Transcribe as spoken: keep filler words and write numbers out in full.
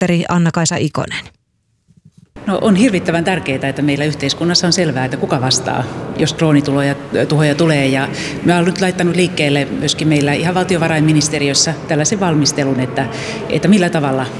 ministeri Anna-Kaisa Ikonen? No, on hirvittävän tärkeää, että meillä yhteiskunnassa on selvää, että kuka vastaa, jos droonituhoja tuhoja tulee. Ja mä olen nyt laittanut liikkeelle myöskin meillä ihan valtiovarainministeriössä tällaisen valmistelun, että, että millä tavalla